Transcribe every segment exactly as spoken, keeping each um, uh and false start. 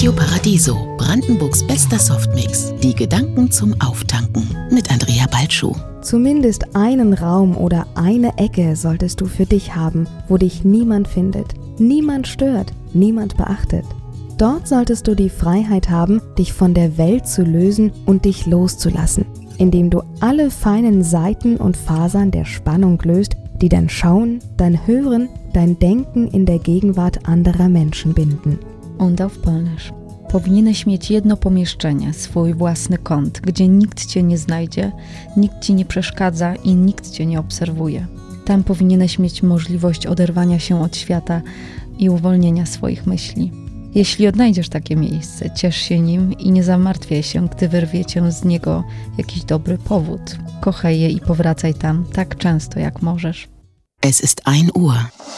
Radio Paradiso, Brandenburgs bester Softmix. Die Gedanken zum Auftanken mit Andrea Balschuh. Zumindest einen Raum oder eine Ecke solltest du für dich haben, wo dich niemand findet, niemand stört, niemand beachtet. Dort solltest du die Freiheit haben, dich von der Welt zu lösen und dich loszulassen, indem du alle feinen Saiten und Fasern der Spannung löst, die dein Schauen, dein Hören, dein Denken in der Gegenwart anderer Menschen binden. Und auf Polnisch. Powinieneś mieć jedno pomieszczenie, swój własny kąt, gdzie nikt cię nie znajdzie, nikt ci nie przeszkadza i nikt cię nie obserwuje. Tam powinieneś mieć możliwość oderwania się od świata i uwolnienia swoich myśli. Jeśli odnajdziesz takie miejsce, ciesz się nim i nie zamartwiaj się, gdy wyrwie cię z niego jakiś dobry powód. Kochaj je i powracaj tam tak często, jak możesz. Es ist ein Uhr.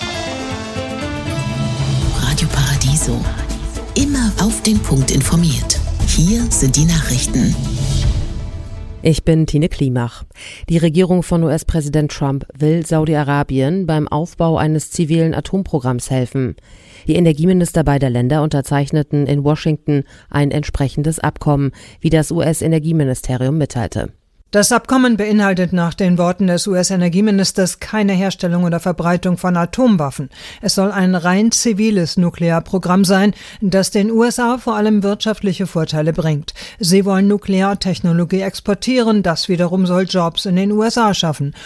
Radio Paradiso. Immer auf den Punkt informiert. Hier sind die Nachrichten. Ich bin Tine Klimach. Die Regierung von U S-Präsident Trump will Saudi-Arabien beim Aufbau eines zivilen Atomprogramms helfen. Die Energieminister beider Länder unterzeichneten in Washington ein entsprechendes Abkommen, wie das U S-Energieministerium mitteilte. Das Abkommen beinhaltet nach den Worten des U S-Energieministers keine Herstellung oder Verbreitung von Atomwaffen. Es soll ein rein ziviles Nuklearprogramm sein, das den U S A vor allem wirtschaftliche Vorteile bringt. Sie wollen Nukleartechnologie exportieren, das wiederum soll Jobs in den U S A schaffen.